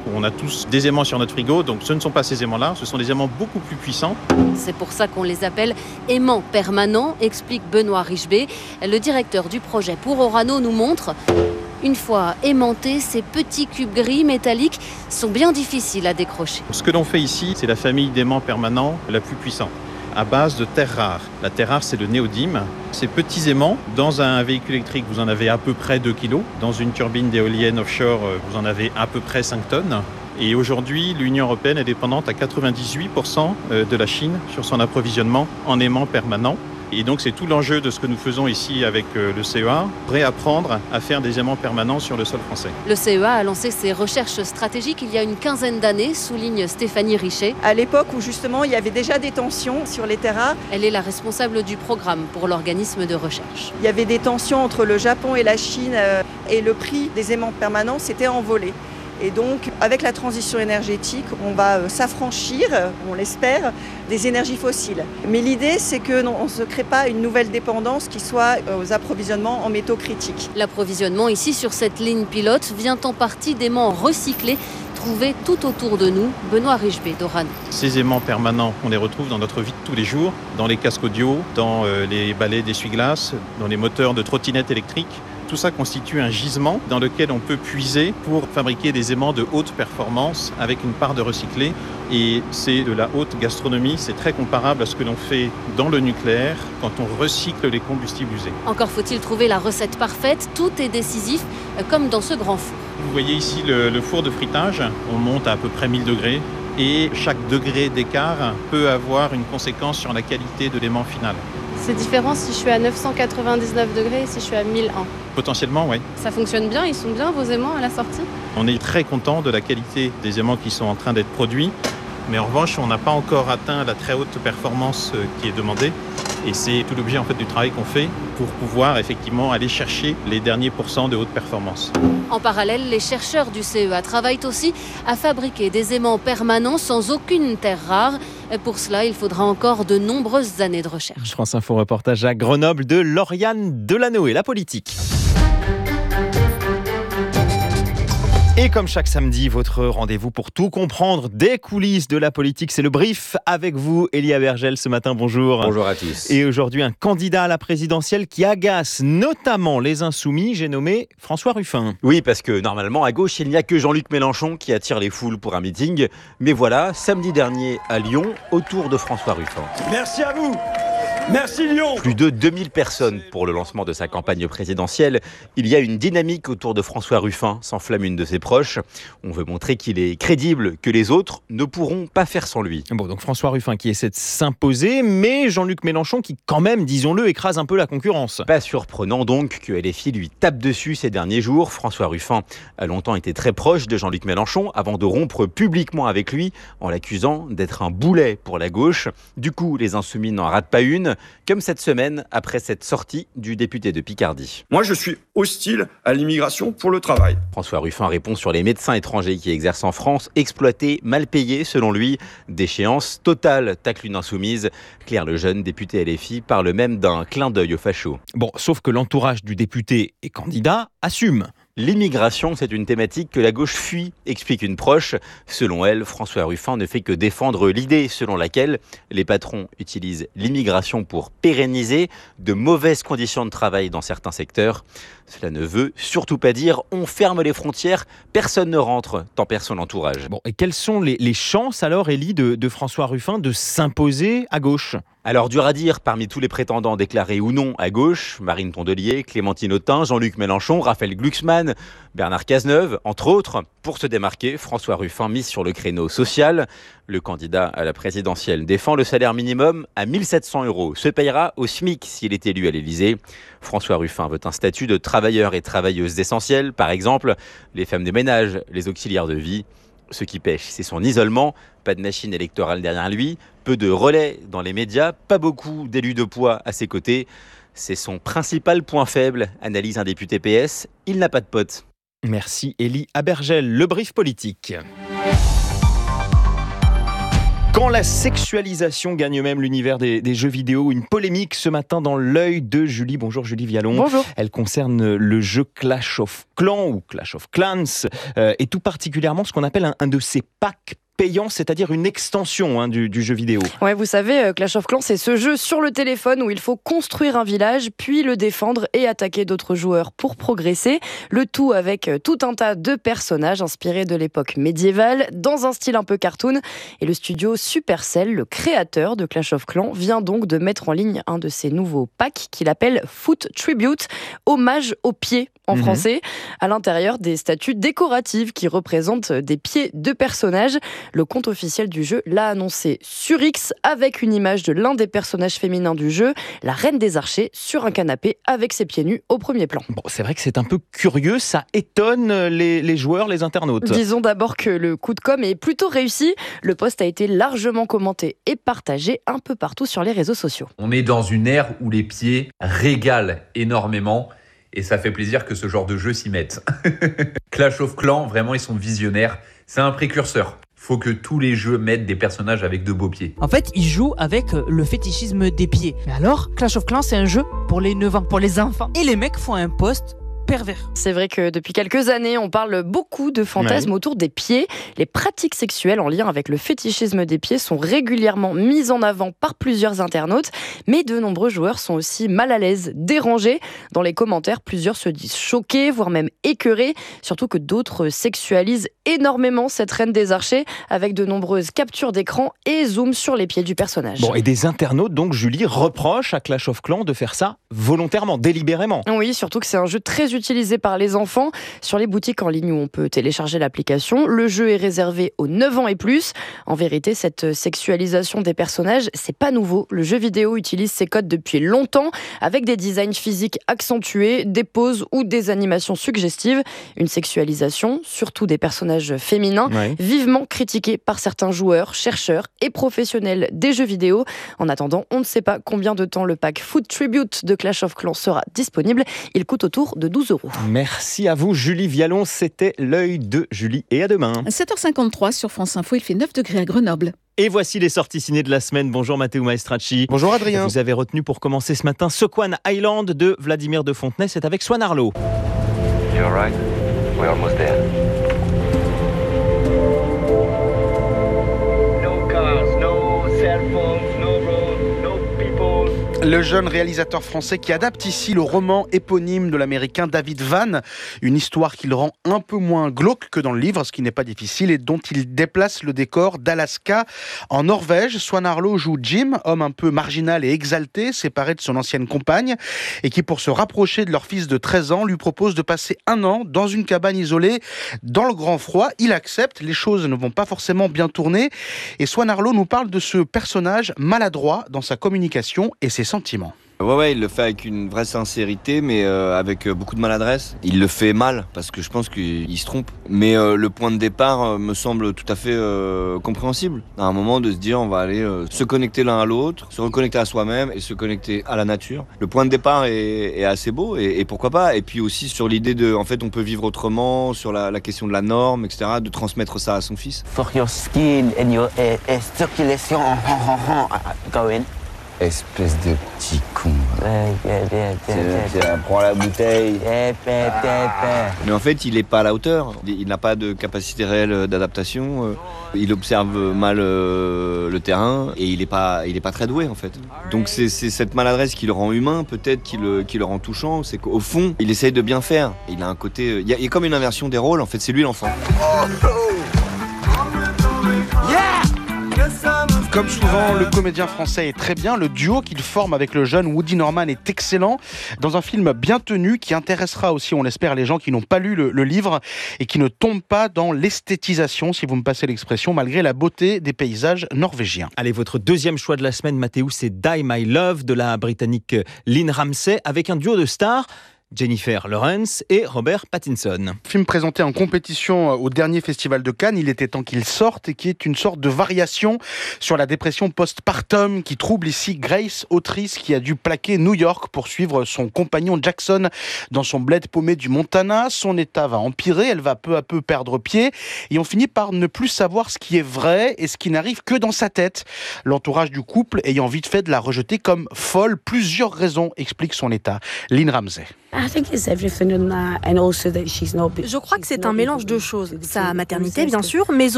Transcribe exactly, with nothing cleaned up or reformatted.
On a tous des aimants sur notre frigo, donc ce ne sont pas ces aimants-là, ce sont des aimants beaucoup plus puissants. C'est pour ça qu'on les appelle aimants permanents, explique Benoît Richebé. Le directeur du projet pour Orano nous montre. Une fois aimantés, ces petits cubes gris métalliques sont bien difficiles à décrocher. Ce que l'on fait ici, c'est la famille d'aimants permanents la plus puissante, à base de terres rares. La terre rare, c'est le néodyme. Ces petits aimants, dans un véhicule électrique, vous en avez à peu près deux kilos. Dans une turbine d'éolienne offshore, vous en avez à peu près cinq tonnes. Et aujourd'hui, l'Union européenne est dépendante à quatre-vingt-dix-huit pour cent de la Chine sur son approvisionnement en aimants permanents. Et donc, c'est tout l'enjeu de ce que nous faisons ici avec le C E A, réapprendre à faire des aimants permanents sur le sol français. Le C E A a lancé ses recherches stratégiques il y a une quinzaine d'années, souligne Stéphanie Richet. À l'époque où justement il y avait déjà des tensions sur les terres rares. Elle est la responsable du programme pour l'organisme de recherche. Il y avait des tensions entre le Japon et la Chine et le prix des aimants permanents s'était envolé. Et donc, avec la transition énergétique, on va s'affranchir, on l'espère, des énergies fossiles. Mais l'idée, c'est qu'on ne se crée pas une nouvelle dépendance qui soit aux approvisionnements en métaux critiques. L'approvisionnement ici, sur cette ligne pilote, vient en partie d'aimants recyclés trouvés tout autour de nous. Benoît Richebé d'Orano. Ces aimants permanents, on les retrouve dans notre vie de tous les jours, dans les casques audio, dans les balais d'essuie-glace, dans les moteurs de trottinettes électriques. Tout ça constitue un gisement dans lequel on peut puiser pour fabriquer des aimants de haute performance avec une part de recyclé. Et c'est de la haute gastronomie, c'est très comparable à ce que l'on fait dans le nucléaire quand on recycle les combustibles usés. Encore faut-il trouver la recette parfaite, tout est décisif, comme dans ce grand four. Vous voyez ici le, le four de fritage, on monte à à peu près mille degrés et chaque degré d'écart peut avoir une conséquence sur la qualité de l'aimant final. C'est différent si je suis à neuf cent quatre-vingt-dix-neuf degrés et si je suis à mille un. Potentiellement, oui. Ça fonctionne bien, ils sont bien vos aimants à la sortie ? On est très content de la qualité des aimants qui sont en train d'être produits. Mais en revanche, on n'a pas encore atteint la très haute performance qui est demandée. Et c'est tout l'objet en fait, du travail qu'on fait pour pouvoir effectivement aller chercher les derniers pourcents de haute performance. En parallèle, les chercheurs du C E A travaillent aussi à fabriquer des aimants permanents sans aucune terre rare. Pour cela, il faudra encore de nombreuses années de recherche. France Info reportage à Grenoble de Lauriane Delanoë, la politique. Et comme chaque samedi, votre rendez-vous pour tout comprendre des coulisses de la politique, c'est le brief avec vous, Élie Abergel, ce matin, bonjour. Bonjour à tous. Et aujourd'hui, un candidat à la présidentielle qui agace notamment les Insoumis, j'ai nommé François Ruffin. Oui, parce que normalement, à gauche, il n'y a que Jean-Luc Mélenchon qui attire les foules pour un meeting. Mais voilà, samedi dernier à Lyon, au tour de François Ruffin. Merci à vous. Merci Lyon. Plus de deux mille personnes pour le lancement de sa campagne présidentielle. Il y a une dynamique autour de François Ruffin, s'enflamme une de ses proches. On veut montrer qu'il est crédible, que les autres ne pourront pas faire sans lui. Bon, donc François Ruffin qui essaie de s'imposer, mais Jean-Luc Mélenchon qui quand même, disons-le, écrase un peu la concurrence. Pas surprenant donc que L F I lui tape dessus ces derniers jours. François Ruffin a longtemps été très proche de Jean-Luc Mélenchon avant de rompre publiquement avec lui en l'accusant d'être un boulet pour la gauche. Du coup, les Insoumis n'en ratent pas une. Comme cette semaine, après cette sortie du député de Picardie. Moi, je suis hostile à l'immigration pour le travail. François Ruffin répond sur les médecins étrangers qui exercent en France, exploités, mal payés, selon lui. Déchéance totale, tacle une insoumise. Claire Lejeune, député L F I, parle même d'un clin d'œil aux fachos. Bon, sauf que l'entourage du député et candidat assume. L'immigration, c'est une thématique que la gauche fuit, explique une proche. Selon elle, François Ruffin ne fait que défendre l'idée selon laquelle les patrons utilisent l'immigration pour pérenniser de mauvaises conditions de travail dans certains secteurs. Cela ne veut surtout pas dire on ferme les frontières, personne ne rentre, tant perd son entourage. Bon, et quelles sont les, les chances alors, Élie, de, de François Ruffin de s'imposer à gauche ? Alors, dur à dire, parmi tous les prétendants déclarés ou non à gauche, Marine Tondelier, Clémentine Autain, Jean-Luc Mélenchon, Raphaël Glucksmann, Bernard Cazeneuve, entre autres, pour se démarquer, François Ruffin mise sur le créneau social. Le candidat à la présidentielle défend le salaire minimum à mille sept cents euros, se payera au SMIC s'il est élu à l'Élysée. François Ruffin veut un statut de travailleurs et travailleuses essentielles, par exemple les femmes de ménage, les auxiliaires de vie. Ce qui pêche, c'est son isolement, pas de machine électorale derrière lui, peu de relais dans les médias, pas beaucoup d'élus de poids à ses côtés. C'est son principal point faible, analyse un député P S, il n'a pas de potes. Merci Élie Abergel, le brief politique. Quand la sexualisation gagne même l'univers des, des jeux vidéo, une polémique ce matin dans l'œil de Julie. Bonjour Julie Vialon. Bonjour. Elle concerne le jeu Clash of Clans ou Clash of Clans euh, et tout particulièrement ce qu'on appelle un, un de ces packs payant, c'est-à-dire une extension hein, du, du jeu vidéo. Ouais, vous savez, Clash of Clans, c'est ce jeu sur le téléphone où il faut construire un village, puis le défendre et attaquer d'autres joueurs pour progresser. Le tout avec tout un tas de personnages inspirés de l'époque médiévale, dans un style un peu cartoon. Et le studio Supercell, le créateur de Clash of Clans, vient donc de mettre en ligne un de ses nouveaux packs qu'il appelle Foot Tribute, hommage aux pieds en mmh. français, à l'intérieur des statues décoratives qui représentent des pieds de personnages. Le compte officiel du jeu l'a annoncé sur X avec une image de l'un des personnages féminins du jeu, la Reine des Archers, sur un canapé avec ses pieds nus au premier plan. Bon, c'est vrai que c'est un peu curieux, ça étonne les, les joueurs, les internautes. Disons d'abord que le coup de com' est plutôt réussi. Le post a été largement commenté et partagé un peu partout sur les réseaux sociaux. On est dans une ère où les pieds régalent énormément. Et ça fait plaisir que ce genre de jeu s'y mette. Clash of Clans, vraiment, ils sont visionnaires. C'est un précurseur. Faut que tous les jeux mettent des personnages avec de beaux pieds. En fait, ils jouent avec le fétichisme des pieds. Mais alors, Clash of Clans, c'est un jeu pour les neuf ans, pour les enfants. Et les mecs font un post pervers. C'est vrai que depuis quelques années, on parle beaucoup de fantasmes ouais. autour des pieds. Les pratiques sexuelles en lien avec le fétichisme des pieds sont régulièrement mises en avant par plusieurs internautes, mais de nombreux joueurs sont aussi mal à l'aise, dérangés. Dans les commentaires, plusieurs se disent choqués, voire même écœurés, surtout que d'autres sexualisent énormément cette Reine des Archers avec de nombreuses captures d'écran et zoom sur les pieds du personnage. Bon, et des internautes, donc Julie, reprochent à Clash of Clans de faire ça volontairement, délibérément. Oui, surtout que c'est un jeu très utilisé par les enfants. Sur les boutiques en ligne où on peut télécharger l'application, le jeu est réservé aux neuf ans et plus. En vérité, cette sexualisation des personnages, c'est pas nouveau. Le jeu vidéo utilise ces codes depuis longtemps, avec des designs physiques accentués, des poses ou des animations suggestives. Une sexualisation, surtout des personnages féminins, ouais. vivement critiquée par certains joueurs, chercheurs et professionnels des jeux vidéo. En attendant, on ne sait pas combien de temps le pack Foot Tribute de Clash of Clans sera disponible. Il coûte autour de douze euros. Merci à vous Julie Vialon, c'était l'œil de Julie et à demain. sept heures cinquante-trois sur France Info, il fait neuf degrés à Grenoble. Et voici les sorties ciné de la semaine. Bonjour Matteo Maestracci. Bonjour Adrien. Vous avez retenu pour commencer ce matin Squan Island de Vladimir de Fontenay, c'est avec Swan Arlo. You're right. We're almost there. No cars, no cell phones, no road, no people. Le jeune réalisateur français qui adapte ici le roman éponyme de l'américain David Vann, une histoire qui le rend un peu moins glauque que dans le livre, ce qui n'est pas difficile, et dont il déplace le décor d'Alaska en Norvège. Swan Arlo joue Jim, homme un peu marginal et exalté, séparé de son ancienne compagne, et qui, pour se rapprocher de leur fils de treize ans, lui propose de passer un an dans une cabane isolée dans le grand froid. Il accepte, les choses ne vont pas forcément bien tourner, et Swan Arlo nous parle de ce personnage maladroit dans sa communication et ses sentiments. Ouais, ouais, il le fait avec une vraie sincérité, mais euh, avec euh, beaucoup de maladresse. Il le fait mal, parce que je pense qu'il se trompe. Mais euh, le point de départ euh, me semble tout à fait euh, compréhensible. À un moment, de se dire, on va aller euh, se connecter l'un à l'autre, se reconnecter à soi-même et se connecter à la nature. Le point de départ est, est assez beau, et, et pourquoi pas. Et puis aussi sur l'idée de, en fait, on peut vivre autrement, sur la, la question de la norme, et cetera, de transmettre ça à son fils. For your skin and your uh, uh, circulation, go in. Espèce de petit con. Prends la bouteille. Mais en fait, il n'est pas à la hauteur. Il n'a pas de capacité réelle d'adaptation. Il observe mal le terrain et il n'est pas, il est pas très doué en fait. Donc c'est, c'est cette maladresse qui le rend humain, peut-être qui le, qui le rend touchant. C'est qu'au fond, il essaye de bien faire. Il a un côté, il y a, il y a comme une inversion des rôles. En fait, c'est lui l'enfant. Comme souvent, le comédien français est très bien. Le duo qu'il forme avec le jeune Woody Norman est excellent. Dans un film bien tenu qui intéressera aussi, on l'espère, les gens qui n'ont pas lu le, le livre et qui ne tombent pas dans l'esthétisation, si vous me passez l'expression, malgré la beauté des paysages norvégiens. Allez, votre deuxième choix de la semaine, Mathéo, c'est Die My Love de la Britannique Lynn Ramsay avec un duo de stars Jennifer Lawrence et Robert Pattinson. Film présenté en compétition au dernier festival de Cannes, Il était temps qu'il sorte, et qui est une sorte de variation sur la dépression postpartum qui trouble ici Grace, autrice qui a dû plaquer New York pour suivre son compagnon Jackson dans son bled paumé du Montana. Son état va empirer, elle va peu à peu perdre pied et on finit par ne plus savoir ce qui est vrai et ce qui n'arrive que dans sa tête. L'entourage du couple ayant vite fait de la rejeter comme folle. Plusieurs raisons expliquent son état. Lynn Ramsey. Je crois que c'est un mélange de choses. Sa maternité, bien sûr, mais